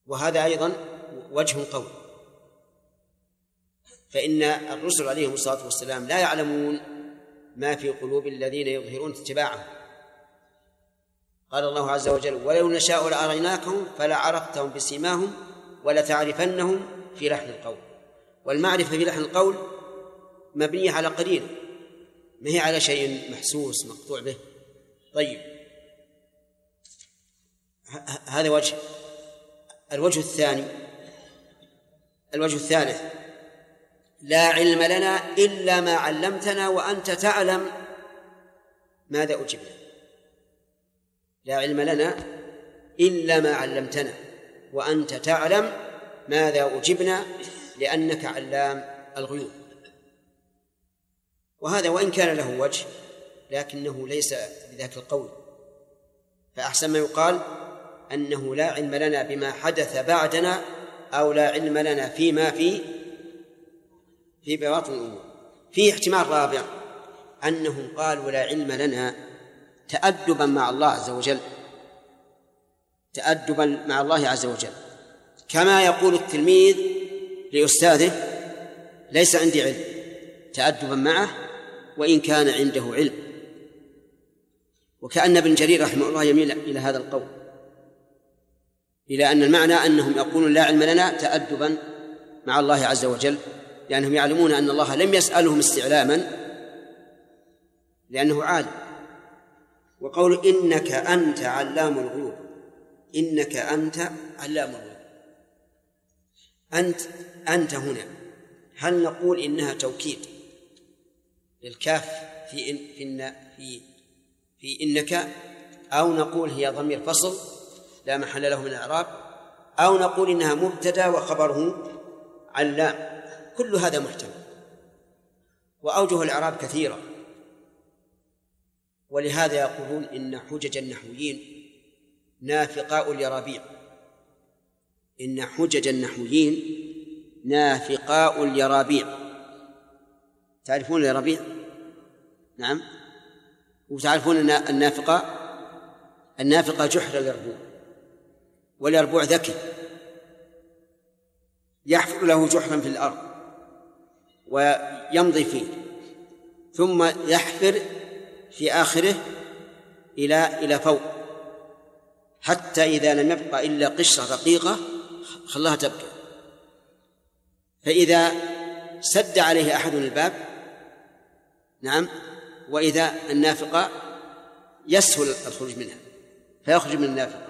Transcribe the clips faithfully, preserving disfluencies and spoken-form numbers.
وهذا أيضا وجه قوي، فإن الرسل عليهم الصلاة والسلام لا يعلمون ما في قلوب الذين يظهرون اتباعهم. قال الله عز وجل: ولو نشاء لأريناكهم فلعرفتهم بسيماهم ولتعرفنهم في لحن القول. والمعرفة في لحن القول مبنية على قرينة، ما هي على شيء محسوس مقطوع به. طيب، هذا وجه. الوجه الثاني الوجه الثالث: لا علم لنا إلا ما علمتنا وأنت تعلم ماذا أجبنا. لا علم لنا إلا ما علمتنا وأنت تعلم ماذا أجبنا لأنك علام الغيوب. وهذا وإن كان له وجه لكنه ليس بذاك القول، فأحسن ما يقال أنه لا علم لنا بما حدث بعدنا، أو لا علم لنا فيما في في بواطن الأمور. في احتمال رابع أنهم قالوا لا علم لنا تأدبا مع الله عز وجل، تأدبا مع الله عز وجل، كما يقول التلميذ لأستاذه: ليس عندي علم، تأدبا معه وإن كان عنده علم. وكأن ابن جرير رحمه الله يميل إلى هذا القول، إلى أن المعنى أنهم يقولون لا علم لنا تأدبا مع الله عز وجل، لأنهم يعلمون أن الله لم يسألهم استعلاما لأنه عالم. وقول إنك أنت علام الغيوب، إنك أنت علام الغيوب، أنت أنت هنا هل نقول إنها توكيد للكاف في إن في إن في في إنك، أو نقول هي ضمير فصل لا محل له من الإعراب، أو نقول إنها مبتدأ وخبره علام؟ كل هذا محتمل، وأوجه الإعراب كثيرة. ولهذا يقولون إن حجج النحويين نافقاء اليرابيع، إن حجج النحويين نافقاء اليرابيع. تعرفون اليرابيع؟ نعم. وتعرفون أن النافقة النافقة جحر اليربوع، واليربوع ذكي يحفر له جحرا في الأرض ويمضي فيه، ثم يحفر في آخره إلى إلى فوق، حتى إذا لم يبقى إلا قشرة رقيقة خلاها تبقى. فإذا سد عليه أحد الباب، نعم، وإذا النافقة يسهل الخروج منها فيخرج من النافقة.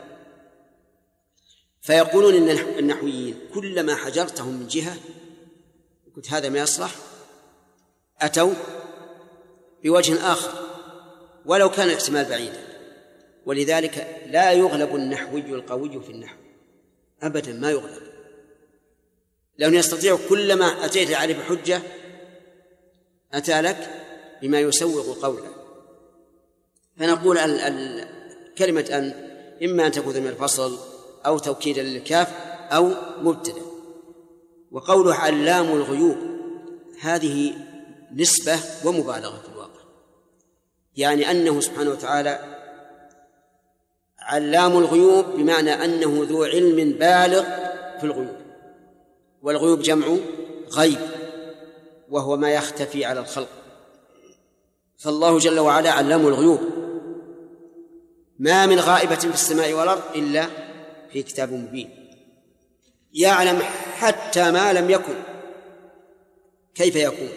فيقولون إن النحويين كلما حجرتهم من جهة قلت هذا ما يصلح، أتوا بوجه آخر ولو كان الاحتمال بعيدا. ولذلك لا يغلب النحوي القوي في النحو أبدا، ما يغلب، لأنه يستطيع كلما أتيت عليه بحجة أتى لك بما يسوغ قوله. فنقول ال ال كلمة أن إما أن تكون من الفصل أو توكيدا للكاف أو مبتدأ. وقوله علام الغيوب هذه نسبة ومبالغة في الواقع، يعني أنه سبحانه وتعالى علام الغيوب بمعنى أنه ذو علم بالغ في الغيوب، والغيوب جمع غيب وهو ما يختفي على الخلق. فالله جل وعلا علام الغيوب، ما من غائبة في السماء والأرض إلا في كتاب مبين. يعلم حتى ما لم يكن كيف يكون،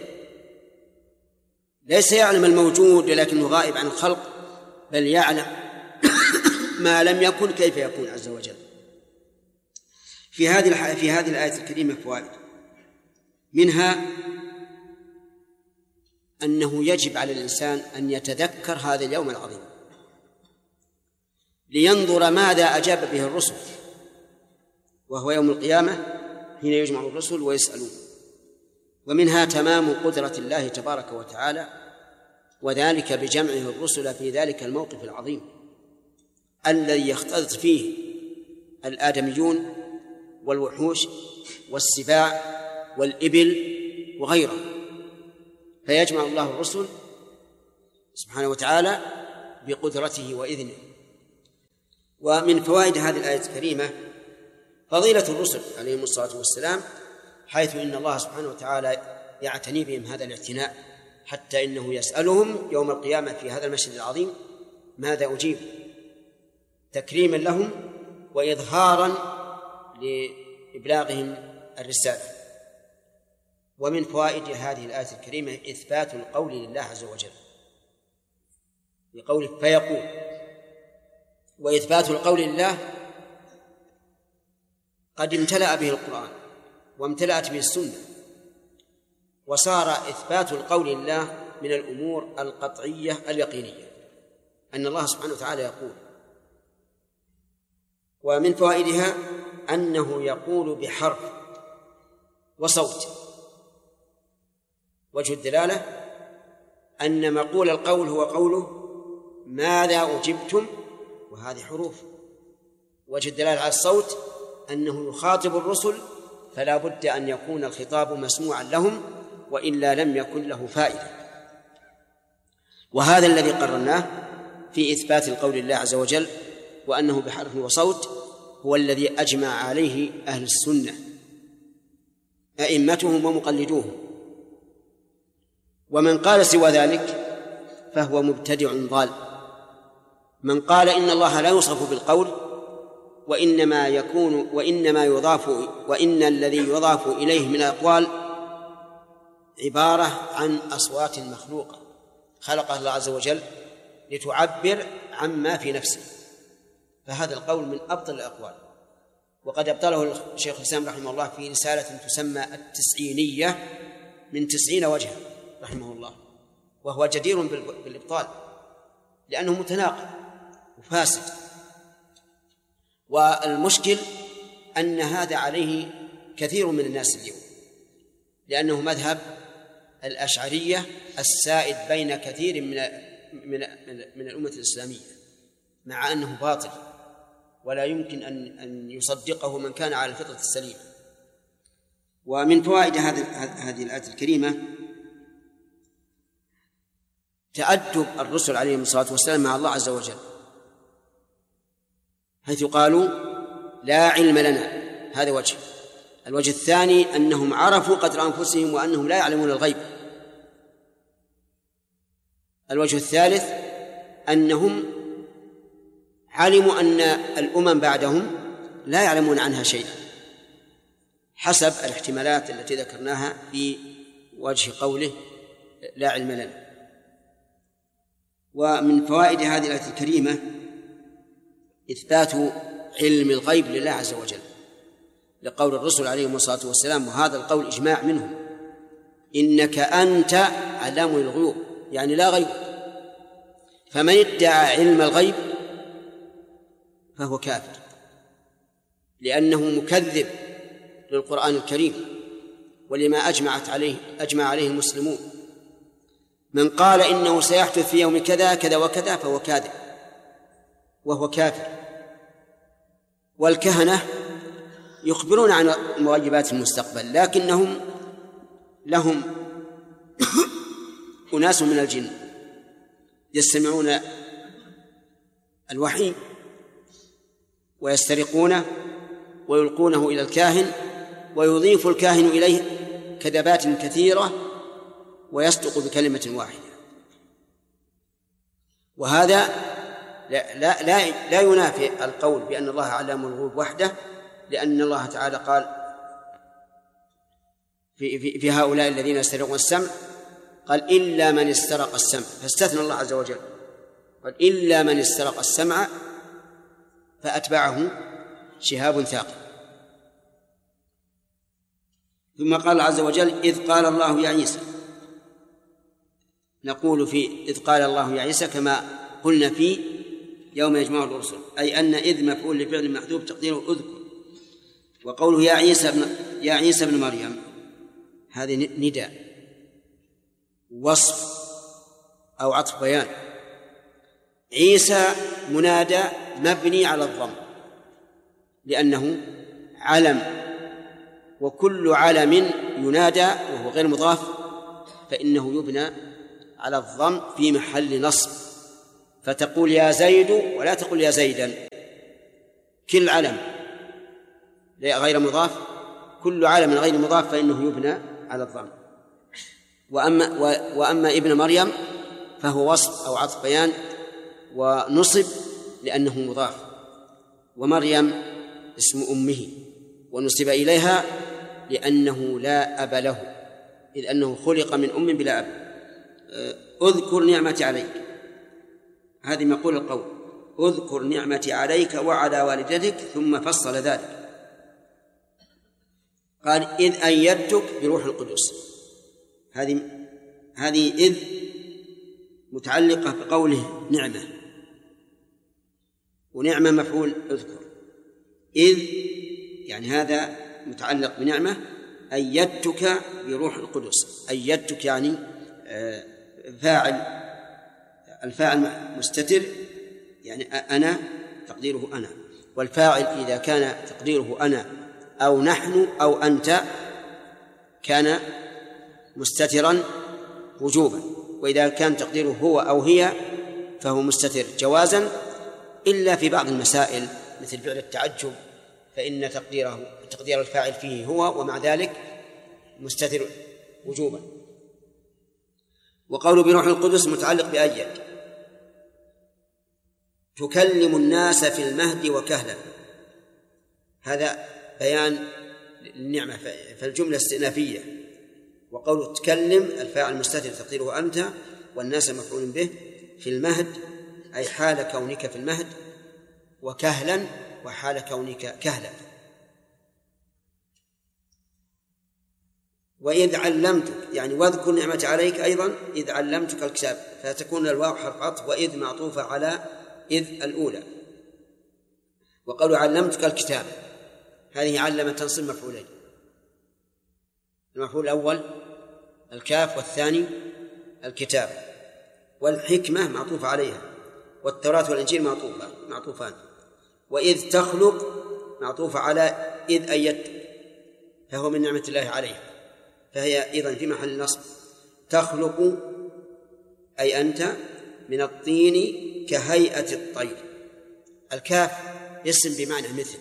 ليس يعلم الموجود لكنه غائب عن الخلق، بل يعلم ما لم يكن كيف يكون عز وجل. في هذه في هذه الآية الكريمة فوائد، منها أنه يجب على الإنسان أن يتذكر هذا اليوم العظيم لينظر ماذا أجاب به الرسل، وهو يوم القيامة حين يجمع الرسل ويسألون. ومنها تمام قدرة الله تبارك وتعالى، وذلك بجمعه الرسل في ذلك الموقف العظيم الذي يختلط فيه الآدميون والوحوش والسباع والإبل وغيره، فيجمع الله الرسل سبحانه وتعالى بقدرته وإذنه. ومن فوائد هذه الآية الكريمة فضيلة الرسل عليهم الصلاة والسلام، حيث إن الله سبحانه وتعالى يعتني بهم هذا الاعتناء، حتى إنه يسألهم يوم القيامة في هذا المشهد العظيم ماذا أجيب، تكريما لهم وإظهارا لإبلاغهم الرسالة. ومن فوائد هذه الآية الكريمة إثبات القول لله عز وجل بقوله فيقول، وإثبات القول لله قد امتلأ به القرآن وامتلأت به السنة، وصار إثبات القول لله من الأمور القطعية اليقينية أن الله سبحانه وتعالى يقول. ومن فوائدها أنه يقول بحرف وصوت. وجه الدلالة أن مقول القول هو قوله ماذا أجبتم، وهذه حروف. وجه الدلالة على الصوت أنه يخاطب الرسل، فلا بد أن يكون الخطاب مسموعا لهم، وإلا لم يكن له فائدة. وهذا الذي قررناه في إثبات القول لله عز وجل، وأنه بحرف وصوت، هو الذي أجمع عليه أهل السنة أئمتهم ومقلدوهم. ومن قال سوى ذلك فهو مبتدع ضال. من قال إن الله لا يوصف بالقول، وإنما يكون وإنما يضاف وإن الذي يضاف إليه من الأقوال عبارة عن أصوات مخلوقة خلقها الله عز وجل لتعبر عما في نفسه، فهذا القول من أبطل الأقوال. وقد أبطله الشيخ الإسلام رحمه الله في رسالة تسمى التسعينية من تسعين وجها رحمه الله، وهو جدير بالإبطال لأنه متناقض وفاسد. والمشكل أن هذا عليه كثير من الناس اليوم، لأنه مذهب الأشعرية السائد بين كثير من من من الأمة الإسلامية، مع أنه باطل ولا يمكن أن أن يصدقه من كان على الفطرة السليمة. ومن فوائد هذه هذه الآية الكريمة تأدب الرسل عليهم الصلاة والسلام مع الله عز وجل، حيث قالوا لا علم لنا. هذا وجه. الوجه الثاني أنهم عرفوا قدر أنفسهم وأنهم لا يعلمون الغيب. الوجه الثالث أنهم علموا أن الأمم بعدهم لا يعلمون عنها شيئا، حسب الاحتمالات التي ذكرناها في وجه قوله لا علم لنا. ومن فوائد هذه الآية الكريمة إثبات علم الغيب لله عز وجل، لقول الرسل عليهم الصلاة والسلام، وهذا القول إجماع منهم، إنك أنت علام الغيوب، يعني لا غيب. فمن ادعى علم الغيب فهو كافر، لأنه مكذب للقرآن الكريم ولما أجمعت عليه أجمع عليه المسلمون. من قال إنه سيحدث في يوم كذا كذا وكذا فهو كاذب وهو كافر. والكهنة يخبرون عن مغيبات المستقبل، لكنهم لهم أناس من الجن يستمعون الوحي ويسترقونه ويلقونه إلى الكاهن، ويضيف الكاهن إليه كذبات كثيرة ويصدق بكلمة واحدة. وهذا لا, لا, لا, لا ينافي القول بأن الله علام الغيوب وحده، لأن الله تعالى قال في, في, في هؤلاء الذين يسترقون السمع، قال إلا من استرق السمع، فاستثنى الله عز وجل، قال إلا من استرق السمع فأتبعه شهاب ثاقب. ثم قال عز وجل إذ قال الله يا عيسى، نقول في إذ قال الله يا عيسى كما قلنا في يوم يجمع الرسل، أي أن إذ مفعول لفعل محذوف تقديره أذكر. وقوله يا عيسى ابن يا عيسى ابن مريم هذه نداء وصف أو عطف بيان. عيسى منادى مبني على الضم لأنه علم، وكل علم ينادى وهو غير مضاف فإنه يبنى على الضم في محل نصب، فتقول يا زيد ولا تقول يا زيدا، كل علم غير مضاف، كل عالم غير مضاف فإنه يبنى على الضم. وأما, وأما ابن مريم فهو وصف أو عطف بيان ونصب لأنه مضاف، ومريم اسم أمه ونسب إليها لأنه لا أب له، إذ أنه خلق من أم بلا أب. أذكر نعمتي عليك، هذه مقول القول، أذكر نعمتي عليك وعلى والدتك، ثم فصل ذلك قال إذ أيدتك بروح القدس. هذه هذه إذ متعلقة بقوله نعمة، ونعمة مفعول اذكر، إذ يعني هذا متعلق بنعمة. أيدتك بروح القدس، أيدتك يعني فاعل، الفاعل مستتر يعني أنا تقديره أنا، والفاعل إذا كان تقديره أنا أو نحن أو أنت كان مستترا وجوبا، وإذا كان تقديره هو أو هي فهو مستتر جوازا، إلا في بعض المسائل مثل فعل التعجب فإن تقديره تقدير الفاعل فيه هو، ومع ذلك مستتر وجوبا. وقول بروح القدس متعلق بأيد. تكلم الناس في المهد وكهلا، هذا بيان النعمة فالجملة استئنافية. وقول تكلم الفاعل مستتر تقديره أنت، والناس مفعول به، في المهد أي حال كونك في المهد، وكهلا وحال كونك كهلا. وإذ علمتك يعني واذكر نعمتي عليك أيضا إذ علمتك الكتاب، فتكون الواو حرف عطف، وإذ معطوفة على إذ الأولى. وقالوا علمتك الكتاب، هذه علم تنصب مفعولين، المفعول الأول الكاف والثاني الكتاب، والحكمة معطوفة عليها، والتوراة والإنجيل معطوفة معطوفان. وإذ تخلق معطوفة على إذ أيدت، فهو من نعمة الله عليه، فهي أيضا في محل نصب. تخلق أي أنت من الطين كهيئة الطير. الكاف اسم بمعنى مثل،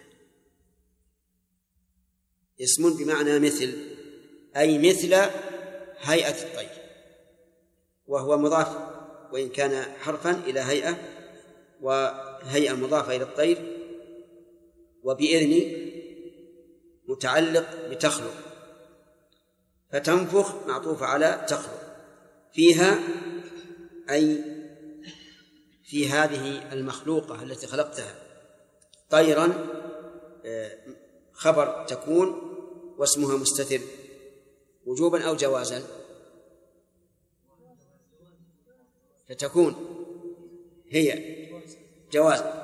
اسم بمعنى مثل أي مثل هيئة الطير، وهو مضاف وإن كان حرفا إلى هيئة، وهيئة مضافة إلى الطير. وبإذن متعلق بتخلق، فتنفخ معطوفة على تخلق، فيها أي في هذه المخلوقة التي خلقتها، طيرا خبر تكون واسمها مستتر وجوبا أو جوازا، فتكون هي جوازا.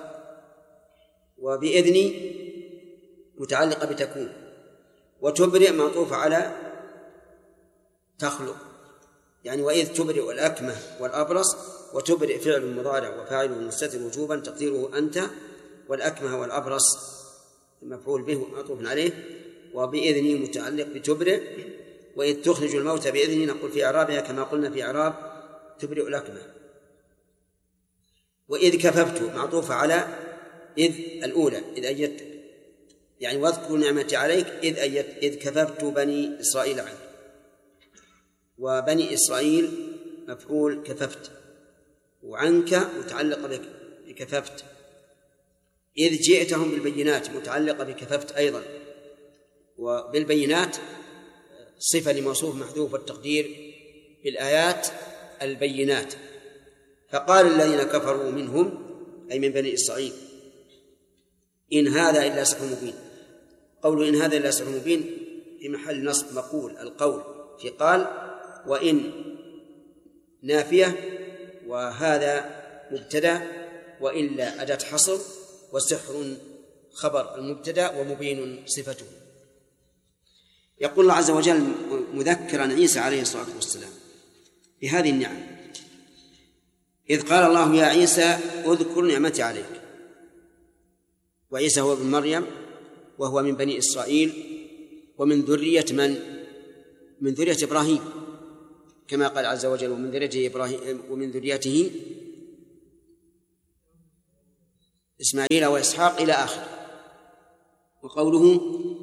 وبإذن متعلقة بتكون، وتبرئ معطوفة على تخلق، يعني وإذ تبرئ الأكمه والأبرص، وتبرئ فعل مضارع وفاعله مستتر وجوبا تقديره أنت، والأكمه والأبرص مفعول به معطوف عليه. وبإذني متعلق بتبرئ. وإذ تخرج الموتى بإذني نقول في إعرابها كما قلنا في إعراب تبرئ الأكمه. وإذ كففت معطوفة على إذ الأولى إذ أيدت، يعني واذكر نعمتي عليك إذ أيدت إذ كففت بني إسرائيل عنك. وبني إسرائيل مفعول كففت، وعنك متعلقة بكففت. إذ جئتهم بالبينات متعلقة بكففت أيضا، وبالبينات صفة لموصوف محذوف التقدير بالآيات البينات. فقال الذين كفروا منهم أي من بني إسرائيل إن هذا إلا سحر مبين. قول إن هذا إلا سحر مبين في محل نصب مقول القول في قال، وإن نافية، وهذا مبتدأ، وإلا أداة حصر، وسحر خبر المبتدأ، ومبين صفته. يقول الله عز وجل مذكرا عيسى عليه الصلاة والسلام بهذه النعم، إذ قال الله يا عيسى اذكر نعمتي عليك. وعيسى هو ابن مريم، وهو من بني إسرائيل، ومن ذرية من؟ من ذرية إبراهيم، كما قال عز وجل ومن ذريته إبراهيم ومن ذريته إسماعيل وإسحاق إلى آخر. وقوله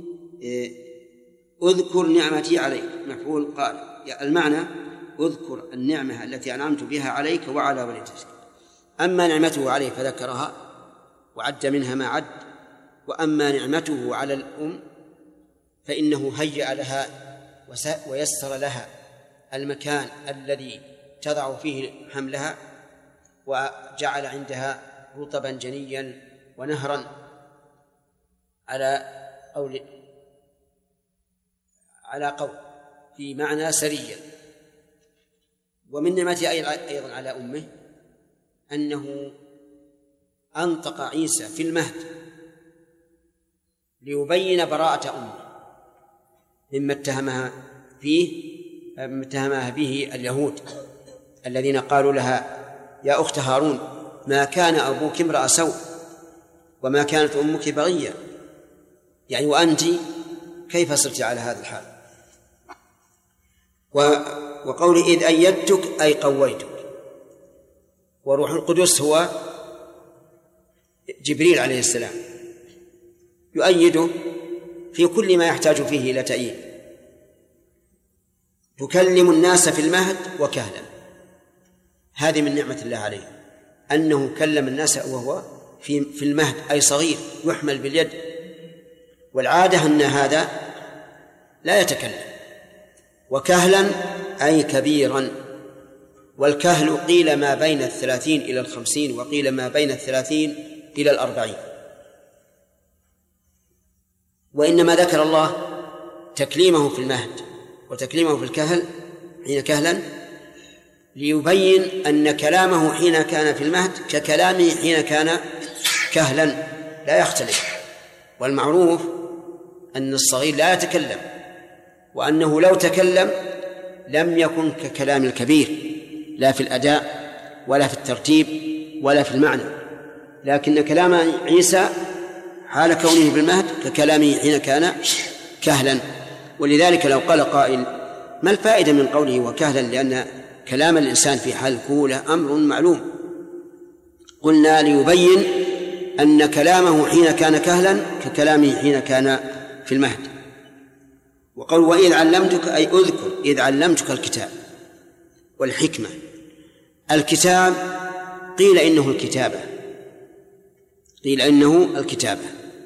اذكر نعمتي عليك مفعول قال، المعنى اذكر النعمة التي أنعمت بها عليك وعلى والدتك. أما نعمته عليه فذكرها وعد منها ما عد، وأما نعمته على الأم فإنه هيأ لها ويسر لها المكان الذي تضع فيه حملها، وجعل عندها رطبا جنيا ونهرا على قول على قول في معنى سريا. ومن نعمته أيضا على أمه أنه أنطق عيسى في المهد ليبين براءة أمه مما اتهمها فيه مما اتهمها به اليهود الذين قالوا لها يا أخت هارون ما كان أبوك امرأ سوء وما كانت أمك بغية، يعني وأنت كيف صرت على هذا الحال. وقول إذ أيدتك أي قويتك، وروح القدس هو جبريل عليه السلام يؤيده في كل ما يحتاج فيه إلى تأييد. تكلم الناس في المهد وكهلا، هذه من نعمة الله عليه أنه كلم الناس وهو في في المهد أي صغير يحمل باليد، والعادة أن هذا لا يتكلم. وكهلا أي كبيرا، والكهل قيل ما بين الثلاثين إلى الخمسين وقيل ما بين الثلاثين إلى الأربعين. وإنما ذكر الله تكليمه في المهد وتكليمه في الكهل حين كهلا ليبين أن كلامه حين كان في المهد ككلامه حين كان كهلا لا يختلف. والمعروف أن الصغير لا يتكلم، وأنه لو تكلم لم يكن ككلام الكبير لا في الأداء ولا في الترتيب ولا في المعنى، لكن كلام عيسى حال كونه في المهد ككلامه حين كان كهلا. ولذلك لو قال قائل ما الفائدة من قوله وكهلا، لأن كلام الإنسان في حال الكهولة أمر معلوم، قلنا ليبين أن كلامه حين كان كهلا ككلامه حين كان في المهد. وقال وإذ علمتك أي أذكر إذ علمتك الكتاب والحكمة. الكتاب قيل إنه الكتابة قيل إنه الكتابة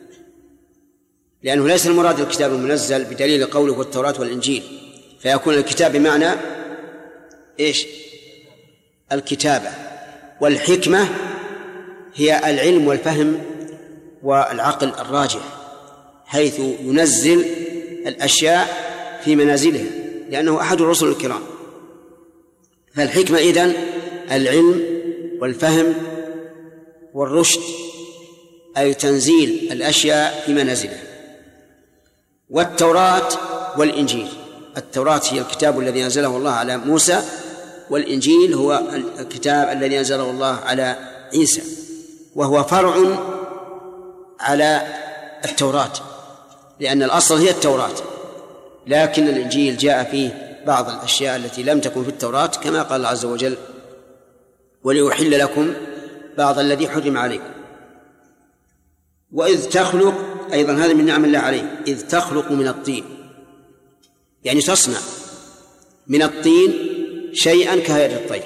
لأنه ليس المراد الكتاب المنزل بدليل قوله والتوراة والإنجيل، فيكون الكتاب بمعنى إيش؟ الكتابة. والحكمة هي العلم والفهم والعقل الراجح، حيث ينزل الأشياء في منازلها، لأنه أحد الرسل الكرام. فالحكمة إذن العلم والفهم والرشد، أي تنزيل الأشياء في منازلها. والتوراة والإنجيل، التوراة هي الكتاب الذي أنزله الله على موسى، والإنجيل هو الكتاب الذي أنزله الله على عيسى، وهو فرع على التوراة، لأن الأصل هي التوراة، لكن الإنجيل جاء فيه بعض الأشياء التي لم تكن في التوراة، كما قال الله عز وجل وليحل لكم بعض الذي حرم عليكم. وإذ تخلق أيضا هذا من نعم الله عليه، إذ تخلق من الطين، يعني تصنع من الطين شيئا كهيئة الطير،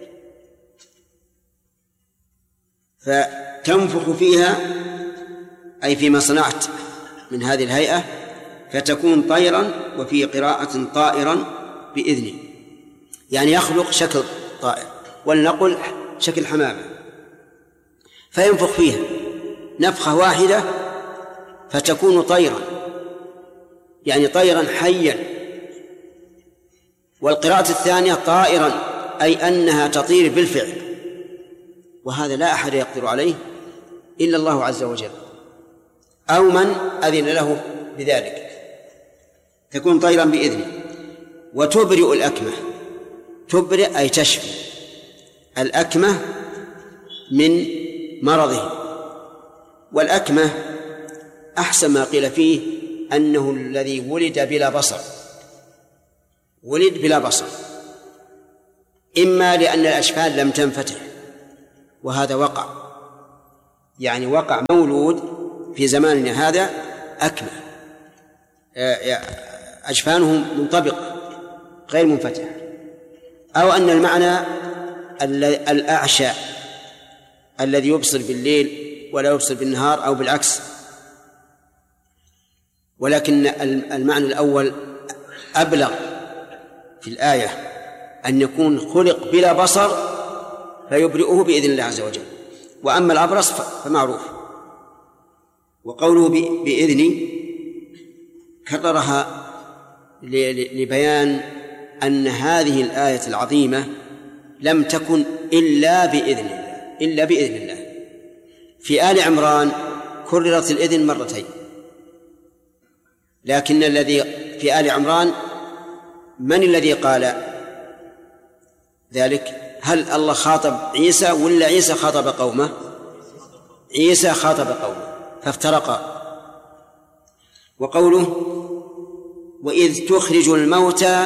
فتنفخ فيها أي فيما صنعت من هذه الهيئة فتكون طيرا، وفي قراءة طائرا بإذنه، يعني يخلق شكل طائر، ولنقل شكل حمامة، فينفخ فيها نفخة واحدة فتكون طيرا، يعني طيرا حيا. والقراءة الثانية طائرا أي أنها تطير بالفعل، وهذا لا أحد يقدر عليه إلا الله عز وجل أو من أذن له بذلك، تكون طيرا بإذنه. وتبرئ الأكمة، تبرئ أي تشفي الأكمة من مرضه. والأكمة أحسن ما قيل فيه أنه الذي ولد بلا بصر، ولد بلا بصر، إما لأن الأشفال لم تنفتح، وهذا وقع، يعني وقع مولود في زماننا هذا أكمى، أجفانهم منطبقة غير منفتحة، أو أن المعنى الأعشى الذي يبصر بالليل ولا يبصر بالنهار، أو بالعكس. ولكن المعنى الأول أبلغ في الآية، أن يكون خلق بلا بصر فيبرئه بإذن الله عز وجل. وأما الأبرص فمعروف. وقوله بإذن كررها لبيان أن هذه الآية العظيمة لم تكن إلا بإذن الله، إلا بإذن الله. في آل عمران كررت الإذن مرتين، لكن الذي في آل عمران من الذي قال ذلك؟ هل الله خاطب عيسى ولا عيسى خاطب قومه؟ عيسى خاطب قومه فافترقا. وقوله وإذ تخرج الموتى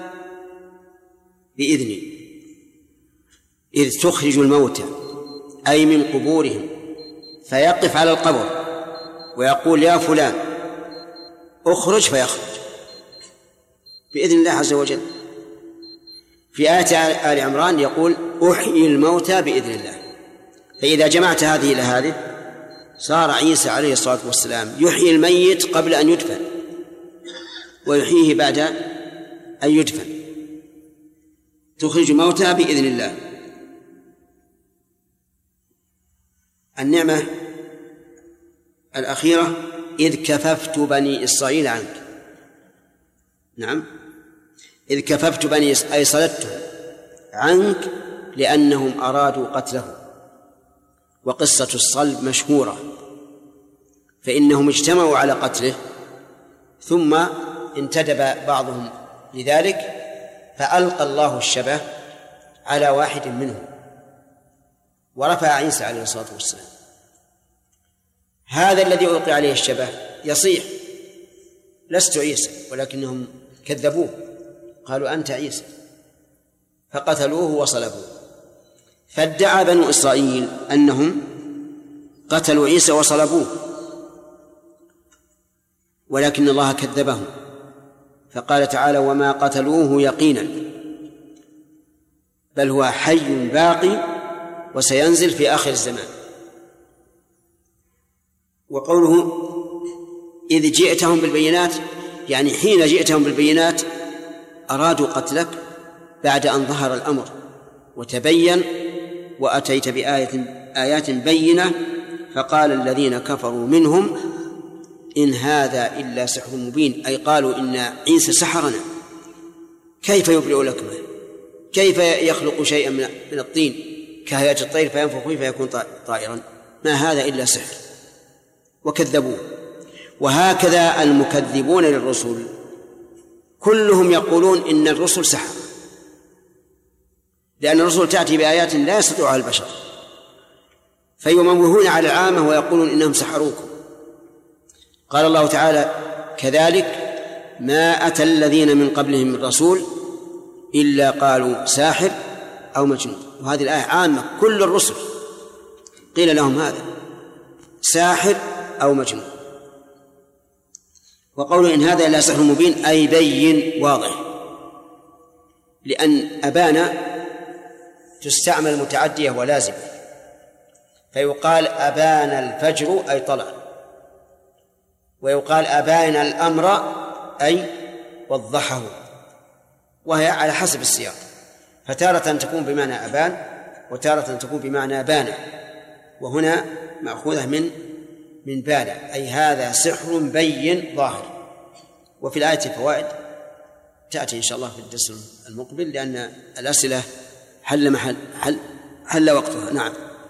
بإذني، إذ تخرج الموتى أي من قبورهم، فيقف على القبر ويقول يا فلان اخرج فيخرج بإذن الله عز وجل. في آية آل عمران يقول أحيي الموتى بإذن الله. فإذا جمعت هذه إلى هذه صار عيسى عليه الصلاة والسلام يحيي الميت قبل أن يدفن، ويحييه بعد أن يدفن. تخرج الموتى بإذن الله. النعمة الأخيرة إذ كففت بني إسرائيل عنك. نعم، إذ كففت بني إسرائيل أي صلتهم عنك لأنهم أرادوا قتله. وقصة الصلب مشهورة، فإنهم اجتمعوا على قتله ثم انتدب بعضهم لذلك فألقى الله الشبه على واحد منهم ورفع عيسى عليه الصلاة والسلام. هذا الذي ألقي عليه الشبه يصيح لست عيسى، ولكنهم كذبوه قالوا أنت عيسى، فقتلوه وصلبوه. فادعى بنو إسرائيل أنهم قتلوا عيسى وصلبوه، ولكن الله كذبهم فقال تعالى وما قتلوه يقينا بل هو حي باقي وسينزل في آخر الزمان. وقوله إذ جئتهم بالبينات يعني حين جئتهم بالبينات أرادوا قتلك بعد أن ظهر الأمر وتبين وأتيت بآية آيات بينة. فقال الذين كفروا منهم إن هذا إلا سحر مبين، أي قالوا إن عيسى سحرنا، كيف يبرئ لكمه، كيف يخلق شيئا من الطين كهيئة الطير فينفخ فيه فيكون طائرا، ما هذا إلا سحر، وكذبوه. وهكذا المكذبون للرسل كلهم يقولون إن الرسل سحر، لأن الرسل تأتي بآيات لا يستطيعها البشر، فيموهون على العامة ويقولون إنهم سحروكم. قال الله تعالى كذلك ما أتى الذين من قبلهم من رسول إلا قالوا ساحر أو مجنون. وهذه الآية عامة، كل الرسل قيل لهم هذا ساحر أو مجنون. وقولوا إن هذا إلا سحر مبين أي بين واضح، لأن أبانا تستعمل متعدية ولازمة، فيقال أبان الفجر أي طلع، ويقال أبان الأمر أي وضحه، وهي على حسب السياق، فتارة تكون بمعنى أبان وتارة تكون بمعنى بان، وهنا مأخوذة من من بان أي هذا سحر بين ظاهر. وفي الآية فوائد تأتي إن شاء الله في الدرس المقبل، لأن الأسئلة حل محل حل حل وقتها. نعم.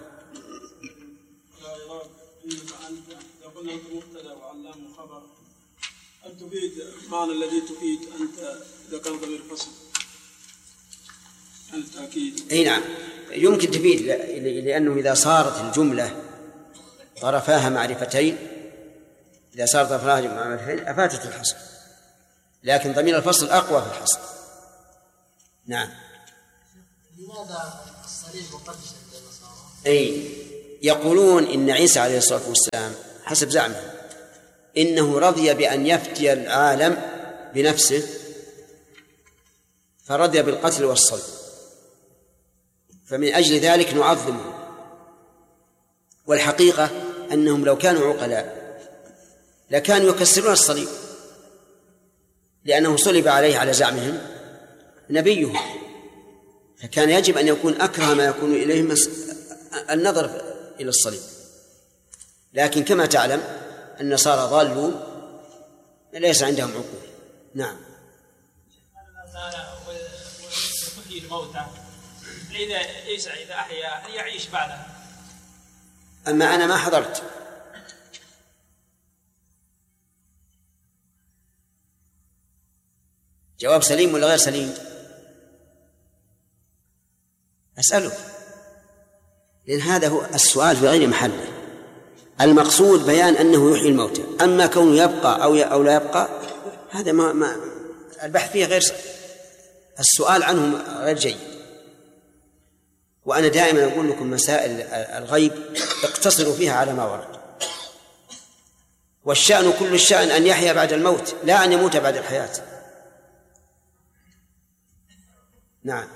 قلنا أنت مبتدأ وعلام خبر، هل تفيد معنى الذي تفيد أنت إذا كان ضمير فصل التأكيد؟ أي نعم يمكن تفيد، لأنه إذا صارت الجملة طرفاها معرفتين إذا صارت طرفاها معرفتين أفادت الحصر، لكن ضمير الفصل أقوى في الحصر. نعم. لماذا الصليب مقدس عند النصارى؟ أي يقولون إن عيسى عليه الصلاة والسلام حسب زعمه إنه رضي بأن يفتي العالم بنفسه فرضي بالقتل والصلب، فمن أجل ذلك نعظمه. والحقيقة أنهم لو كانوا عقلاء لكانوا يكسرون الصليب، لأنه صلب عليه على زعمهم نبيه، فكان يجب أن يكون أكره ما يكون إليهم النظر إلى الصليب. لكن كما تعلم النصارى ضالون ليس عندهم عقول. نعم. ويحيي الموتى، إذا إذا أحيا يعيش بعدها. أما أنا ما حضرت. جواب سليم ولا غير سليم؟ أسألك، لأن هذا هو السؤال في غير محله. المقصود بيان أنه يحيي الموتى، أما كونه يبقى أو أو لا يبقى هذا ما, ما البحث فيه غير، السؤال عنه غير جيد. وأنا دائما أقول لكم مسائل الغيب اقتصروا فيها على ما ورد، والشأن كل الشأن أن يحيا بعد الموت لا أن يموت بعد الحياة. نعم.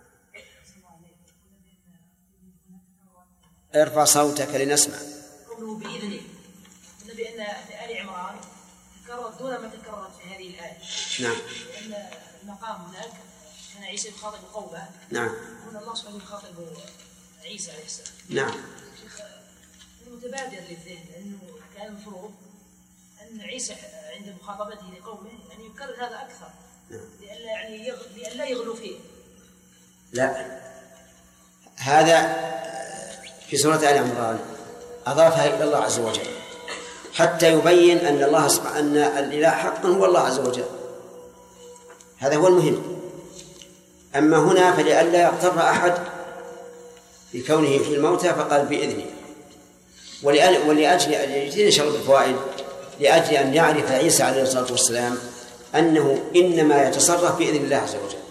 ارفع صوتك لنسمع. قوله بإذنه قلنا بأن في آل عمران تكررت دون ما تكررت في هذه الآية. نعم. لأن المقام هناك كان عيسى يخاطب قومه. نعم. هنا الله سبحانه يخاطب عيسى عليه السلام. نعم. شيخ المتبادر للذهن أنه كان المفروض أن عيسى عند مخاطبته لقومه يعني يكرر هذا أكثر. نعم. لئلا يعني يغ... لئلا يغلو فيه. لا، هذا في سورة آل عمران أضافها إلى الله عز وجل حتى يبين أن الله سبحانه أن الإله حقا هو الله عز وجل، هذا هو المهم. أما هنا فلئلا يغتر أحد بكونه في الموتى فقال بإذنه، ولأجل أن شرب الفوائد، لأجل أن يعرف عيسى عليه الصلاة والسلام أنه إنما يتصرف بإذن الله عز وجل.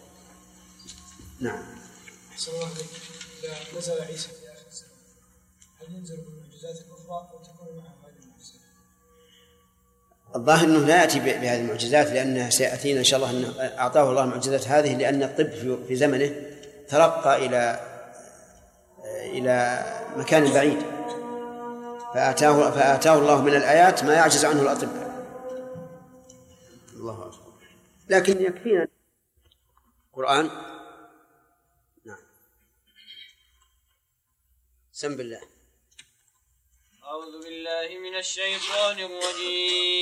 نعم. أحسن الله عليك. إذا نزل عيسى في آخر الزمان هل ينزل بالمعجزات الأخرى أو تكون معه هذه المعجزات؟ الظاهر أنه لا يأتي بهذه المعجزات، لأنها سيأتينا إن شاء الله أن أعطاه الله المعجزات هذه، لأن الطب في زمنه ترقى إلى إلى مكان بعيد، فآتاه فآتاه الله من الآيات ما يعجز عنه الأطباء. الله أكبر. لكن يكفينا القرآن. نعم. سم بالله. أعوذ بالله من الشيطان الرجيم.